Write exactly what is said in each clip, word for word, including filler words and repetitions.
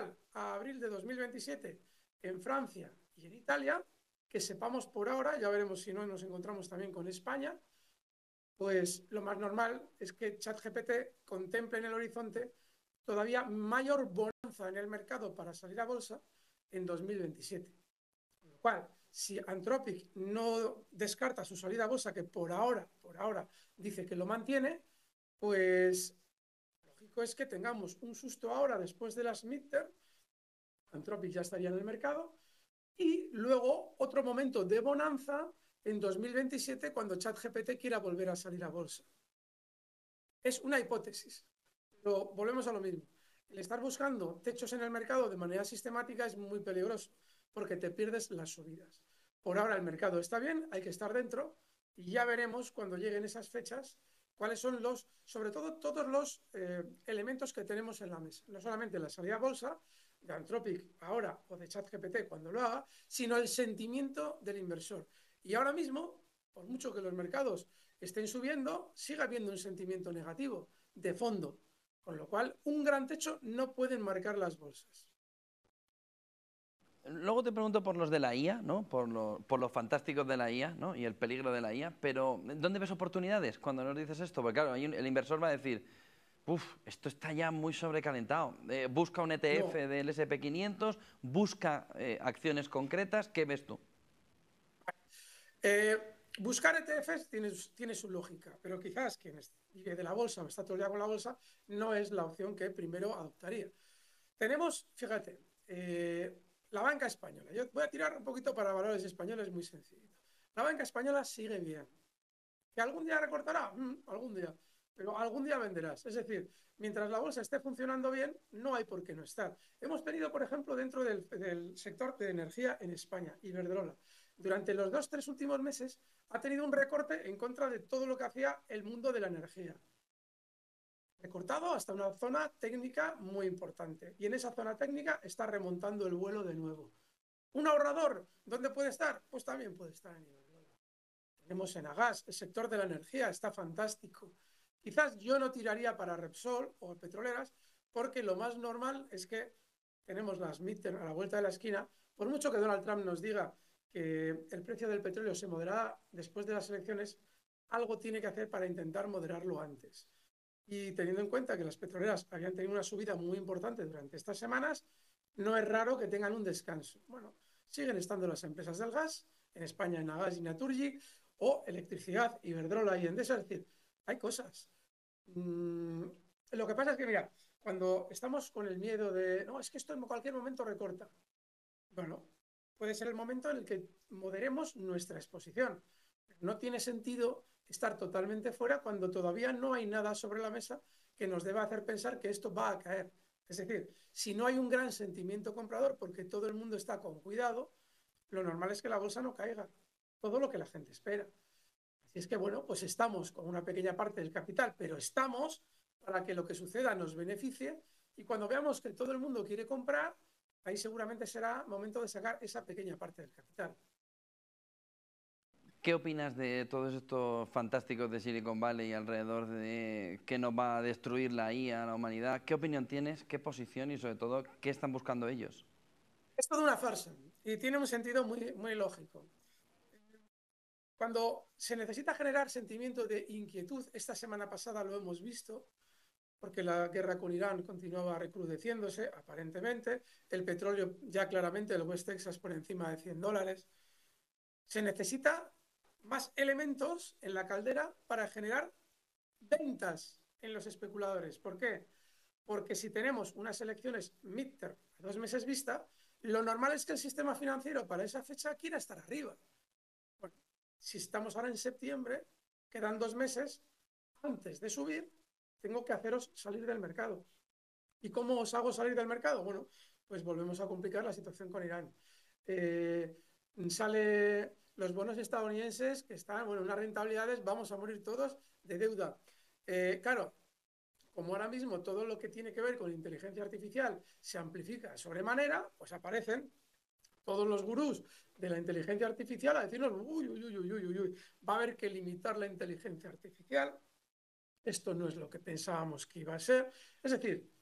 igual a abril de dos mil veintisiete en Francia y en Italia, que sepamos por ahora, ya veremos si no nos encontramos también con España, pues lo más normal es que ChatGPT contemple en el horizonte todavía mayor bonanza en el mercado para salir a bolsa en dos mil veintisiete. Con lo cual, si Anthropic no descarta su salida a bolsa, que por ahora, por ahora dice que lo mantiene, pues lógico es que tengamos un susto ahora después de las midterm, Anthropic ya estaría en el mercado, y luego otro momento de bonanza en dos mil veintisiete cuando ChatGPT quiera volver a salir a bolsa. Es una hipótesis, pero volvemos a lo mismo. El estar buscando techos en el mercado de manera sistemática es muy peligroso porque te pierdes las subidas. Por ahora el mercado está bien, hay que estar dentro y ya veremos cuando lleguen esas fechas cuáles son los, sobre todo todos los eh, elementos que tenemos en la mesa. No solamente la salida a bolsa de Anthropic ahora o de ChatGPT cuando lo haga, sino el sentimiento del inversor. Y ahora mismo, por mucho que los mercados estén subiendo, sigue habiendo un sentimiento negativo de fondo, con lo cual un gran techo no pueden marcar las bolsas. Luego te pregunto por los de la I A, ¿no? Por, lo, por los fantásticos de la I A, ¿no? Y el peligro de la I A, pero ¿dónde ves oportunidades cuando nos dices esto? Porque claro, hay un, el inversor va a decir, uff, esto está ya muy sobrecalentado, eh, busca un E T F No. del ese and pe quinientos, busca eh, acciones concretas, ¿qué ves tú? Eh, buscar E T Fs tiene, tiene, su lógica, pero quizás quien vive de la bolsa o está todo el día con la bolsa no es la opción que primero adoptaría. Tenemos, fíjate, eh, la banca española. Yo voy a tirar un poquito para valores españoles muy sencillo. La banca española sigue bien. ¿Que algún día recortará? Mm, algún día. Pero algún día venderás. Es decir, mientras la bolsa esté funcionando bien, no hay por qué no estar. Hemos tenido, por ejemplo, dentro del, del sector de energía en España, Iberdrola, durante los dos, tres últimos meses, ha tenido un recorte en contra de todo lo que hacía el mundo de la energía. Recortado hasta una zona técnica muy importante. Y en esa zona técnica está remontando el vuelo de nuevo. ¿Un ahorrador dónde puede estar? Pues también puede estar en Iberdrola. Tenemos Enagas, el sector de la energía está fantástico. Quizás yo no tiraría para Repsol o petroleras, porque lo más normal es que tenemos las midterm a la vuelta de la esquina. Por mucho que Donald Trump nos diga que el precio del petróleo se moderará después de las elecciones, algo tiene que hacer para intentar moderarlo antes. Y teniendo en cuenta que las petroleras habían tenido una subida muy importante durante estas semanas, no es raro que tengan un descanso. Bueno, siguen estando las empresas del gas, en España Enagas y Naturgy, o electricidad, Iberdrola y Endesa, es decir, hay cosas. Mm, lo que pasa es que, mira, cuando estamos con el miedo de, no, es que esto en cualquier momento recorta, bueno, puede ser el momento en el que moderemos nuestra exposición. No tiene sentido estar totalmente fuera cuando todavía no hay nada sobre la mesa que nos deba hacer pensar que esto va a caer. Es decir, si no hay un gran sentimiento comprador porque todo el mundo está con cuidado, lo normal es que la bolsa no caiga. Todo lo que la gente espera. Así es que, bueno, pues estamos con una pequeña parte del capital, pero estamos para que lo que suceda nos beneficie y cuando veamos que todo el mundo quiere comprar, ahí seguramente será momento de sacar esa pequeña parte del capital. ¿Qué opinas de todos estos fantásticos de Silicon Valley y alrededor de que nos va a destruir la I A, la humanidad? ¿Qué opinión tienes? ¿Qué posición? Y sobre todo, ¿qué están buscando ellos? Es toda una farsa y tiene un sentido muy, muy lógico. Cuando se necesita generar sentimiento de inquietud, esta semana pasada lo hemos visto, porque la guerra con Irán continuaba recrudeciéndose, aparentemente, el petróleo ya claramente, el West Texas por encima de cien dólares, se necesita más elementos en la caldera para generar ventas en los especuladores. ¿Por qué? Porque si tenemos unas elecciones midterm a dos meses vista, lo normal es que el sistema financiero para esa fecha quiera estar arriba. Bueno, si estamos ahora en septiembre, quedan dos meses, antes de subir, tengo que haceros salir del mercado. ¿Y cómo os hago salir del mercado? Bueno, pues volvemos a complicar la situación con Irán. Eh, sale los bonos estadounidenses que están, bueno, unas rentabilidades, vamos a morir todos de deuda. Eh, claro, como ahora mismo todo lo que tiene que ver con inteligencia artificial se amplifica sobremanera, pues aparecen todos los gurús de la inteligencia artificial a decirnos, uy, uy, uy, uy, uy, uy, va a haber que limitar la inteligencia artificial, esto no es lo que pensábamos que iba a ser. Es decir,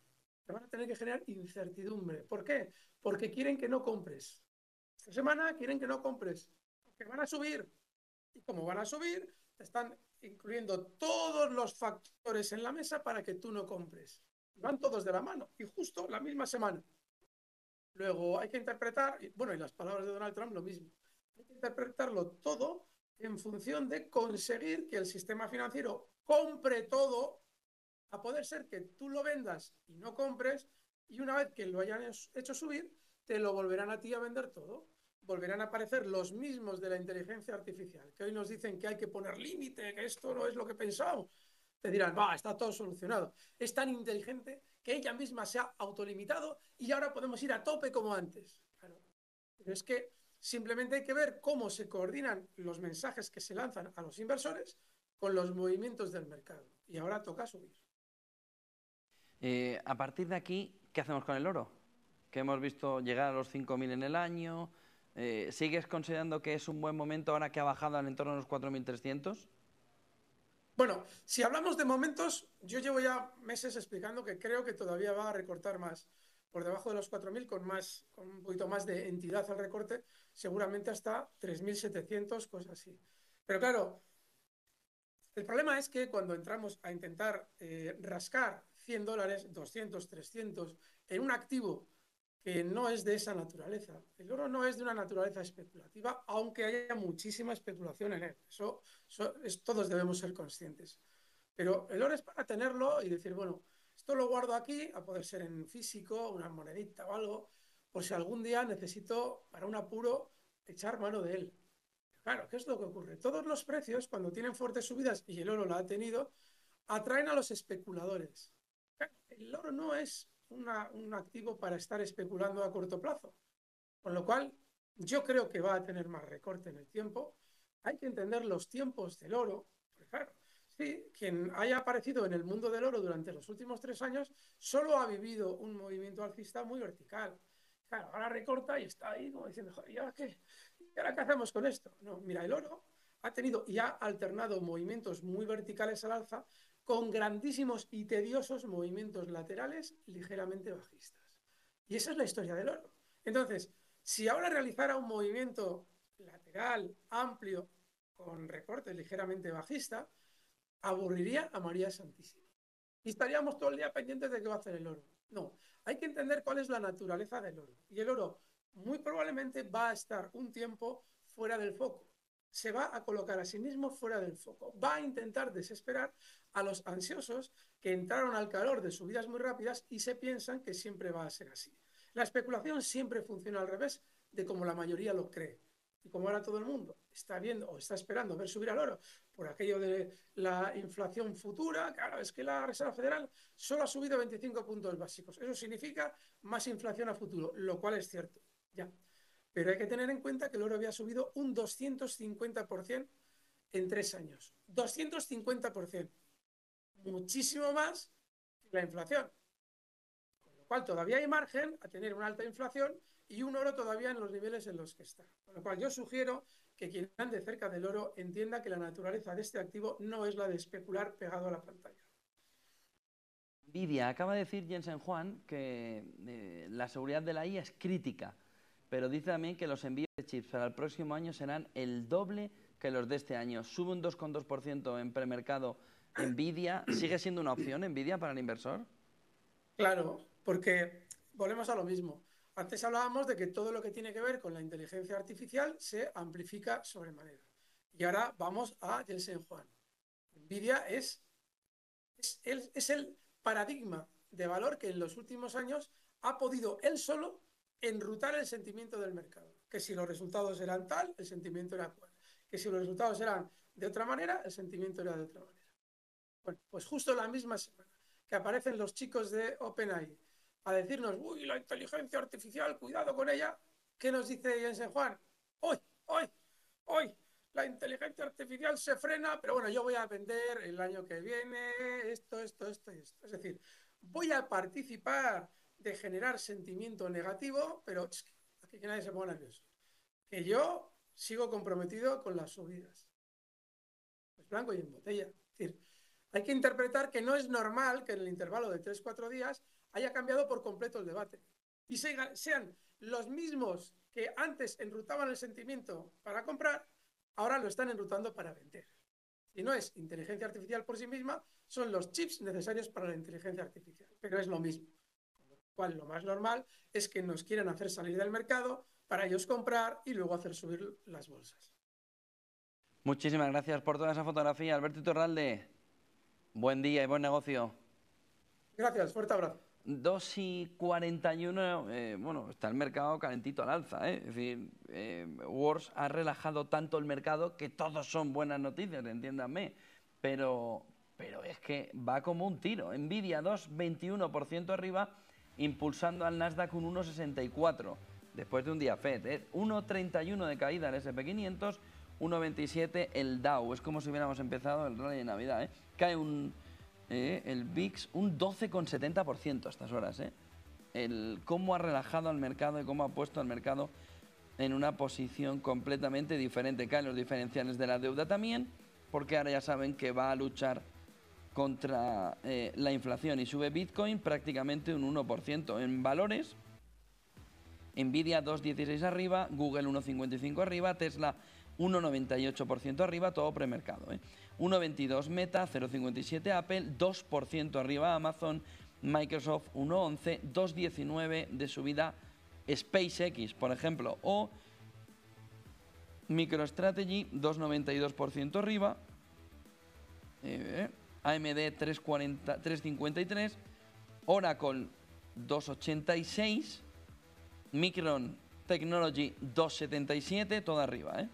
te van a tener que generar incertidumbre. ¿Por qué? Porque quieren que no compres. Esta semana quieren que no compres, porque van a subir. Y como van a subir, te están incluyendo todos los factores en la mesa para que tú no compres. Y van todos de la mano, y justo la misma semana. Luego hay que interpretar, bueno, y las palabras de Donald Trump lo mismo, hay que interpretarlo todo en función de conseguir que el sistema financiero compre todo, a poder ser que tú lo vendas y no compres, y una vez que lo hayan hecho subir, te lo volverán a ti a vender todo. Volverán a aparecer los mismos de la inteligencia artificial, que hoy nos dicen que hay que poner límite, que esto no es lo que pensamos. Te dirán, va, está todo solucionado. Es tan inteligente que ella misma se ha autolimitado y ahora podemos ir a tope como antes. Claro. Pero es que simplemente hay que ver cómo se coordinan los mensajes que se lanzan a los inversores con los movimientos del mercado. Y ahora toca subir. Eh, a partir de aquí, ¿qué hacemos con el oro? Que hemos visto llegar a los cinco mil en el año. Eh, ¿Sigues considerando que es un buen momento ahora que ha bajado al entorno de los cuatro mil trescientos? Bueno, si hablamos de momentos, yo llevo ya meses explicando que creo que todavía va a recortar más. Por debajo de los cuatro mil, con, más, con un poquito más de entidad al recorte, seguramente hasta tres mil setecientos, cosas así. Pero claro, el problema es que cuando entramos a intentar eh, rascar cien dólares, doscientos, trescientos en un activo que no es de esa naturaleza. El oro no es de una naturaleza especulativa, aunque haya muchísima especulación en él. Eso, eso es, todos debemos ser conscientes. Pero el oro es para tenerlo y decir, bueno, esto lo guardo aquí, a poder ser en físico, una monedita o algo, por si algún día necesito, para un apuro, echar mano de él. Claro, ¿qué es lo que ocurre? Todos los precios, cuando tienen fuertes subidas, y el oro lo ha tenido, atraen a los especuladores. El oro no es una, un activo para estar especulando a corto plazo, con lo cual yo creo que va a tener más recorte en el tiempo. Hay que entender los tiempos del oro, porque claro, sí, quien haya aparecido en el mundo del oro durante los últimos tres años solo ha vivido un movimiento alcista muy vertical. Claro, ahora recorta y está ahí como diciendo, joder, ¿y ahora qué? ¿Y ahora qué hacemos con esto? No, mira, el oro ha tenido y ha alternado movimientos muy verticales al alza con grandísimos y tediosos movimientos laterales ligeramente bajistas. Y esa es la historia del oro. Entonces, si ahora realizara un movimiento lateral, amplio, con recorte ligeramente bajista, aburriría a María Santísima. Y estaríamos todo el día pendientes de qué va a hacer el oro. No, hay que entender cuál es la naturaleza del oro. Y el oro muy probablemente va a estar un tiempo fuera del foco. Se va a colocar a sí mismo fuera del foco. Va a intentar desesperar a los ansiosos que entraron al calor de subidas muy rápidas y se piensan que siempre va a ser así. La especulación siempre funciona al revés de como la mayoría lo cree. Y como ahora todo el mundo está viendo o está esperando ver subir al oro por aquello de la inflación futura, claro, es que la Reserva Federal solo ha subido veinticinco puntos básicos. Eso significa más inflación a futuro, lo cual es cierto, ya. Pero hay que tener en cuenta que el oro había subido un doscientos cincuenta por ciento en tres años. doscientos cincuenta por ciento. Muchísimo más que la inflación. Con lo cual todavía hay margen a tener una alta inflación y un oro todavía en los niveles en los que está. Con lo cual yo sugiero que quien ande cerca del oro entienda que la naturaleza de este activo no es la de especular pegado a la pantalla. Nvidia, acaba de decir Jensen Huang que eh, la seguridad de la I A es crítica, pero dice también que los envíos de chips para el próximo año serán el doble que los de este año. Sube un dos coma dos por ciento en premercado Nvidia. ¿Sigue siendo una opción Nvidia para el inversor? Claro, porque volvemos a lo mismo. Antes hablábamos de que todo lo que tiene que ver con la inteligencia artificial se amplifica sobremanera. Y ahora vamos a Jensen Huang. Nvidia es, es, el, es el paradigma de valor que en los últimos años ha podido él solo enrutar el sentimiento del mercado. Que si los resultados eran tal, el sentimiento era cual. Que si los resultados eran de otra manera, el sentimiento era de otra manera. Bueno, pues justo la misma semana que aparecen los chicos de OpenAI a decirnos, uy, la inteligencia artificial, cuidado con ella, ¿qué nos dice Jensen Huang? Hoy, hoy, hoy, la inteligencia artificial se frena, pero bueno, yo voy a vender el año que viene esto, esto, esto y esto. Es decir, voy a participar de generar sentimiento negativo, pero aquí que nadie se ponga nervioso. Que yo sigo comprometido con las subidas. Pues blanco y en botella. Es decir, hay que interpretar que no es normal que en el intervalo de tres cuatro días haya cambiado por completo el debate y sean los mismos que antes enrutaban el sentimiento para comprar, ahora lo están enrutando para vender. Y no es inteligencia artificial por sí misma, son los chips necesarios para la inteligencia artificial, pero es lo mismo. Con lo cual, lo más normal es que nos quieran hacer salir del mercado para ellos comprar y luego hacer subir las bolsas. Muchísimas gracias por toda esa fotografía, Alberto Iturralde. Buen día y buen negocio. Gracias, fuerte abrazo. dos y cuarenta y uno, eh, bueno, está el mercado calentito al alza, ¿eh? Es decir, eh, Wars ha relajado tanto el mercado que todos son buenas noticias, entiéndanme, pero, pero es que va como un tiro. Nvidia dos coma veintiuno por ciento arriba, impulsando al Nasdaq un uno coma sesenta y cuatro, después de un día Fed, ¿eh? uno coma treinta y uno de caída el ese and pe quinientos, uno coma veintisiete el Dow, es como si hubiéramos empezado el rally de Navidad, ¿eh? Cae un... Eh, el V I X un doce coma setenta por ciento a estas horas. ¿eh? El cómo ha relajado al mercado y cómo ha puesto al mercado en una posición completamente diferente. Caen los diferenciales de la deuda también, porque ahora ya saben que va a luchar contra eh, la inflación y sube Bitcoin prácticamente un uno por ciento. En valores, Nvidia dos coma dieciséis arriba, Google uno coma cincuenta y cinco arriba, Tesla uno coma noventa y ocho por ciento arriba, todo premercado. ¿eh? uno coma veintidós Meta, cero coma cincuenta y siete Apple, dos por ciento arriba Amazon, Microsoft uno coma once, dos coma diecinueve de subida SpaceX, por ejemplo, o MicroStrategy, dos coma noventa y dos por ciento arriba, eh, A M D tres coma cincuenta y tres, Oracle dos coma ochenta y seis, Micron Technology dos coma setenta y siete, todo arriba, ¿eh?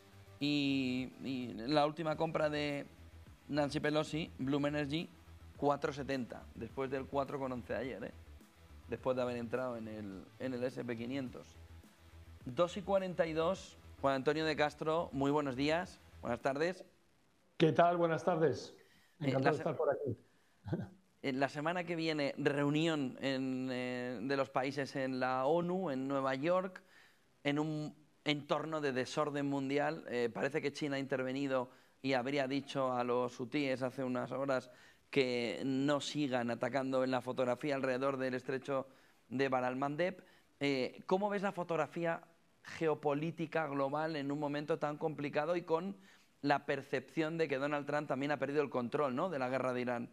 Y, y la última compra de Nancy Pelosi, Bloom Energy, cuatro coma setenta, después del cuatro coma once de ayer, ¿eh? Después de haber entrado en el, en el ese and pe quinientos. dos y cuarenta y dos, Juan Antonio de Castro, muy buenos días, buenas tardes. ¿Qué tal? Buenas tardes. Encantado eh, de estar por aquí. En la semana que viene, reunión en, eh, de los países en la ONU, en Nueva York, en un entorno de desorden mundial. Eh, parece que China ha intervenido y habría dicho a los hutíes hace unas horas que no sigan atacando en la fotografía alrededor del estrecho de Bab el-Mandeb. Eh, ¿Cómo ves la fotografía geopolítica global en un momento tan complicado y con la percepción de que Donald Trump también ha perdido el control, ¿no?, de la guerra de Irán?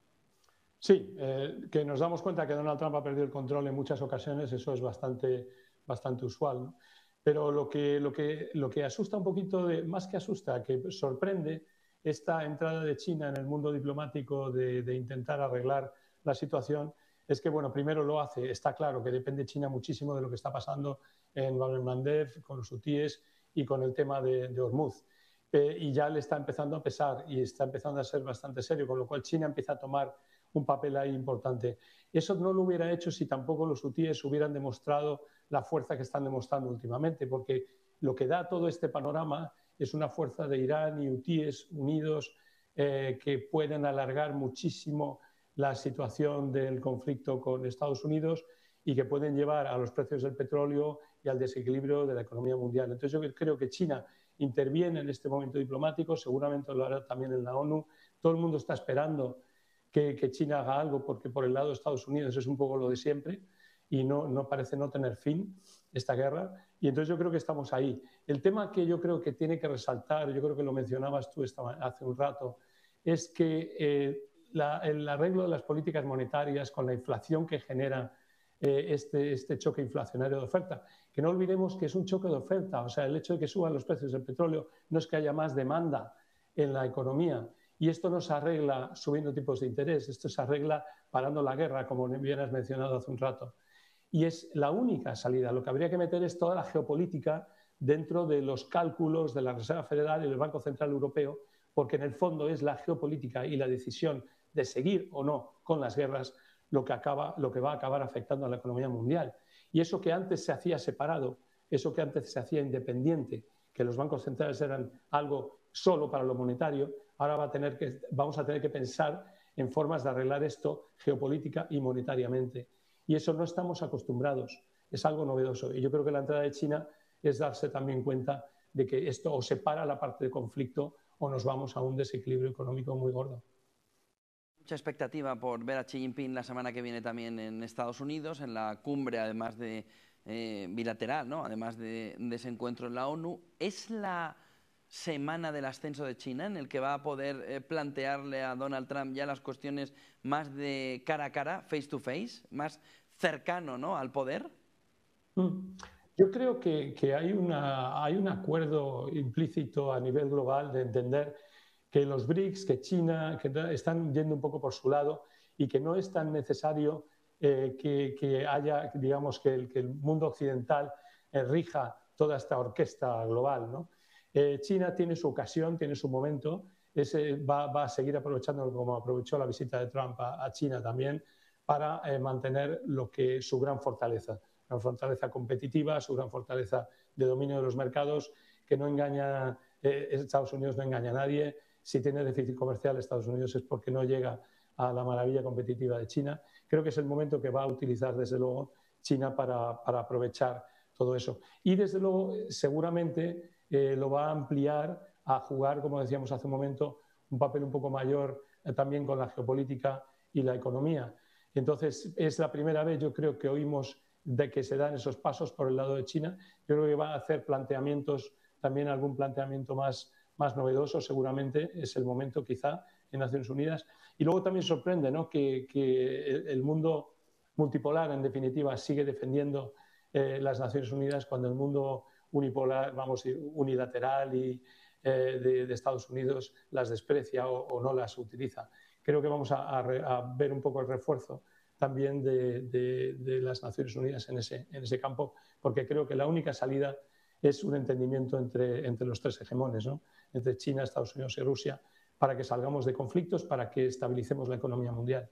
Sí, eh, que nos damos cuenta que Donald Trump ha perdido el control en muchas ocasiones, eso es bastante, bastante usual, ¿no? Pero lo que, lo, que, lo que asusta un poquito, de, más que asusta, que sorprende esta entrada de China en el mundo diplomático de, de intentar arreglar la situación, es que, bueno, primero lo hace, está claro que depende China muchísimo de lo que está pasando en Bab el-Mandeb, con los hutíes y con el tema de, de Hormuz. Eh, y ya le está empezando a pesar y está empezando a ser bastante serio, con lo cual China empieza a tomar un papel ahí importante. Eso no lo hubiera hecho si tampoco los hutíes hubieran demostrado la fuerza que están demostrando últimamente, porque lo que da todo este panorama es una fuerza de Irán y hutíes unidos eh, que pueden alargar muchísimo la situación del conflicto con Estados Unidos y que pueden llevar a los precios del petróleo y al desequilibrio de la economía mundial. Entonces yo creo que China interviene en este momento diplomático, seguramente lo hará también en la ONU. Todo el mundo está esperando que, que China haga algo, porque por el lado de Estados Unidos es un poco lo de siempre y no, no parece no tener fin esta guerra. Y entonces yo creo que estamos ahí. El tema que yo creo que tiene que resaltar, yo creo que lo mencionabas tú esta, hace un rato, es que eh, la, el arreglo de las políticas monetarias con la inflación que genera eh, este, este choque inflacionario de oferta. Que no olvidemos que es un choque de oferta, o sea, el hecho de que suban los precios del petróleo no es que haya más demanda en la economía. Y esto no se arregla subiendo tipos de interés, esto se arregla parando la guerra, como bien has mencionado hace un rato. Y es la única salida. Lo que habría que meter es toda la geopolítica dentro de los cálculos de la Reserva Federal y del Banco Central Europeo, porque en el fondo es la geopolítica y la decisión de seguir o no con las guerras lo que, acaba, lo que va a acabar afectando a la economía mundial. Y eso que antes se hacía separado, eso que antes se hacía independiente, que los bancos centrales eran algo solo para lo monetario, ahora va a tener que, vamos a tener que pensar en formas de arreglar esto geopolítica y monetariamente. Y eso no estamos acostumbrados, es algo novedoso. Y yo creo que la entrada de China es darse también cuenta de que esto o separa la parte de conflicto o nos vamos a un desequilibrio económico muy gordo. mucha expectativa por ver a Xi Jinping la semana que viene también en Estados Unidos, en la cumbre, además de eh, bilateral, ¿no? Además de, de ese encuentro en la ONU. ¿Es la semana del ascenso de China en el que va a poder eh, plantearle a Donald Trump ya las cuestiones más de cara a cara, face to face, más cercano, ¿no?, al poder? Yo creo que, que hay, una, hay un acuerdo implícito a nivel global de entender que los BRICS, que China, que están yendo un poco por su lado y que no es tan necesario eh, que, que haya, digamos, que el, que el mundo occidental eh, rija toda esta orquesta global, ¿no? Eh, China tiene su ocasión, tiene su momento, ese va, va a seguir aprovechando, como aprovechó la visita de Trump a, a China también, para eh, mantener lo que su gran fortaleza, una fortaleza competitiva, su gran fortaleza de dominio de los mercados, que no engaña, eh, Estados Unidos no engaña a nadie. Si tiene déficit comercial Estados Unidos es porque no llega a la maravilla competitiva de China. Creo que es el momento que va a utilizar, desde luego, China para, para aprovechar todo eso. Y, desde luego, seguramente eh, lo va a ampliar a jugar, como decíamos hace un momento, un papel un poco mayor eh, también con la geopolítica y la economía. Entonces, es la primera vez, yo creo, que oímos de que se dan esos pasos por el lado de China. Yo creo que va a hacer planteamientos, también algún planteamiento más, más novedoso, seguramente es el momento quizá en Naciones Unidas. Y luego también sorprende, ¿no?, que, que el mundo multipolar, en definitiva, sigue defendiendo eh, las Naciones Unidas cuando el mundo unipolar, vamos, unilateral y eh, de, de Estados Unidos las desprecia o, o no las utiliza. Creo que vamos a, a, a ver un poco el refuerzo también de, de, de las Naciones Unidas en ese, en ese campo, porque creo que la única salida es un entendimiento entre, entre los tres hegemones, ¿no?, entre China, Estados Unidos y Rusia, para que salgamos de conflictos, para que estabilicemos la economía mundial.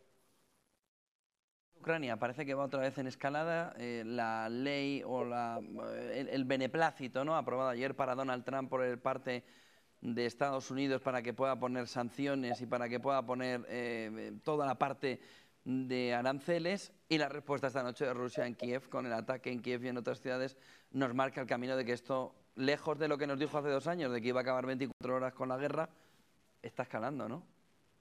Ucrania parece que va otra vez en escalada. Eh, la ley o la, el, el beneplácito, ¿no?, aprobado ayer para Donald Trump por el parte de Estados Unidos para que pueda poner sanciones y para que pueda poner eh, toda la parte de aranceles, y la respuesta esta noche de Rusia en Kiev, con el ataque en Kiev y en otras ciudades, nos marca el camino de que esto, lejos de lo que nos dijo hace dos años, de que iba a acabar veinticuatro horas con la guerra, está escalando, ¿no?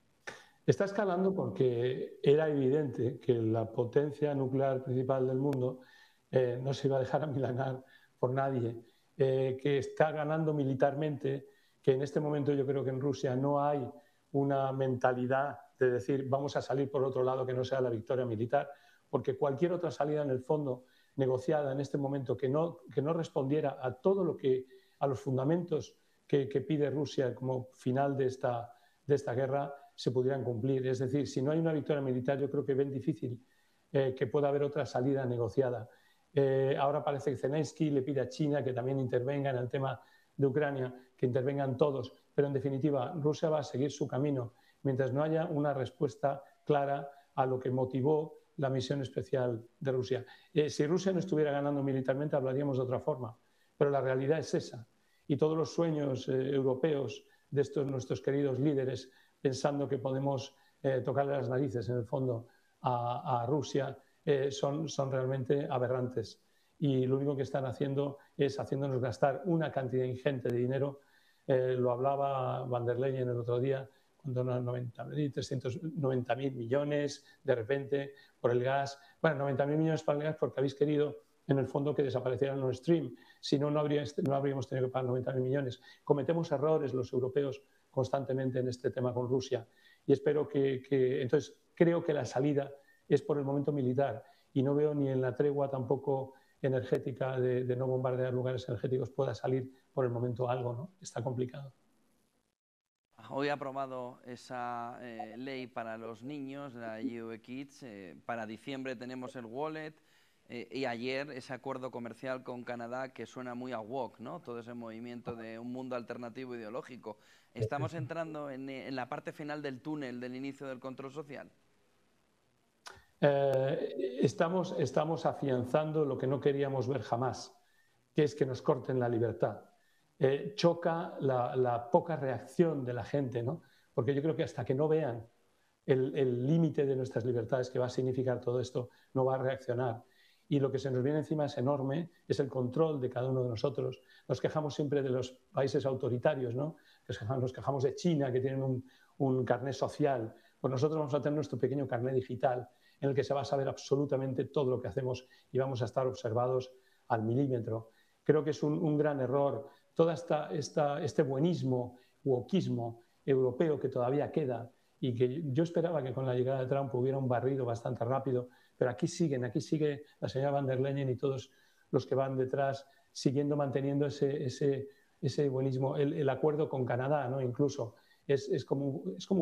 Está escalando porque era evidente que la potencia nuclear principal del mundo eh, no se iba a dejar amilanar por nadie, eh, que está ganando militarmente, que en este momento yo creo que en Rusia no hay una mentalidad de decir vamos a salir por otro lado que no sea la victoria militar, porque cualquier otra salida en el fondo negociada en este momento que no, que no respondiera a todo lo que, a los fundamentos que, que pide Rusia como final de esta, de esta guerra, se pudieran cumplir. Es decir, si no hay una victoria militar, yo creo que ven difícil eh, que pueda haber otra salida negociada. Eh, ahora parece que Zelensky le pide a China que también intervenga en el tema de Ucrania, que intervengan todos, pero en definitiva Rusia va a seguir su camino mientras no haya una respuesta clara a lo que motivó la misión especial de Rusia. Eh, si Rusia no estuviera ganando militarmente hablaríamos de otra forma, pero la realidad es esa. Y todos los sueños eh, europeos de estos nuestros queridos líderes pensando que podemos eh, tocarle las narices en el fondo a, a Rusia eh, son, son realmente aberrantes. Y lo único que están haciendo es haciéndonos gastar una cantidad ingente de dinero. Eh, lo hablaba Van der Leyen el otro día, cuando noventa mil, trescientos noventa mil millones de repente por el gas. Bueno, noventa mil millones para el gas porque habéis querido en el fondo que desapareciera Nord Stream. Si no, no, habría, no habríamos tenido que pagar noventa mil millones. Cometemos errores los europeos constantemente en este tema con Rusia. Y espero que, que... Entonces, creo que la salida es por el momento militar y no veo ni en la tregua tampoco energética de, de no bombardear lugares energéticos pueda salir por el momento algo, ¿no? Está complicado. Hoy ha aprobado esa eh, ley para los niños, la U E Kids. Eh, para diciembre tenemos el wallet. Eh, y ayer ese acuerdo comercial con Canadá que suena muy a woke, ¿no? Todo ese movimiento de un mundo alternativo ideológico. ¿Estamos entrando en, en la parte final del túnel del inicio del control social? Eh, estamos, estamos afianzando lo que no queríamos ver jamás, que es que nos corten la libertad. Eh, choca la, la poca reacción de la gente, ¿no? Porque yo creo que hasta que no vean el límite de nuestras libertades que va a significar todo esto, no va a reaccionar. Y lo que se nos viene encima es enorme, es el control de cada uno de nosotros. Nos quejamos siempre de los países autoritarios, ¿no? Nos quejamos de China, que tienen un, un carné social Pues nosotros vamos a tener nuestro pequeño carnet digital en el que se va a saber absolutamente todo lo que hacemos y vamos a estar observados al milímetro. Creo que es un, un gran error todo esta, esta, este buenismo, wokismo europeo que todavía queda y que yo esperaba que con la llegada de Trump hubiera un barrido bastante rápido, pero aquí siguen, aquí sigue la señora van der Leyen y todos los que van detrás siguiendo manteniendo ese, ese, ese buenismo, el, el acuerdo con Canadá, ¿no? Incluso es, es, como, es como